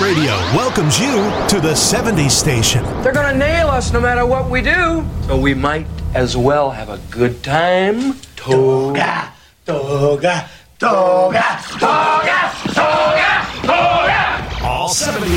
Radio welcomes you to the 70s station. They're gonna nail us no matter what we do, so we might as well have a good time. Toga, toga, toga.